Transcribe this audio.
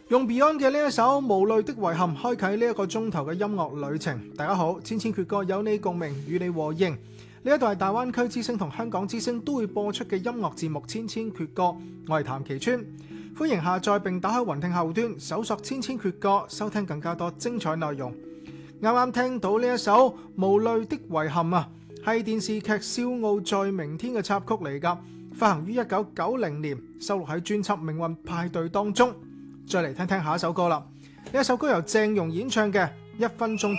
用 Beyond 嘅呢一首《無淚的遺憾》開啟呢一個鐘頭嘅音樂旅程。大家好，千千闕歌有你共鳴，與你和應。呢一度係大灣區之聲同香港之聲都會播出嘅音樂節目《千千闕歌》，我係譚其川，歡迎下載並打開雲聽後端搜索《千千闕歌》，收聽更加多精彩內容。啱啱聽到呢一首《無淚的遺憾》啊，係電視劇《笑傲在明天》嘅插曲嚟㗎，發行於1990年，收錄喺專輯《命運派對》當中。再嚟聽聽下一首歌啦，呢一首歌由鄭融演唱嘅《1分鐘》。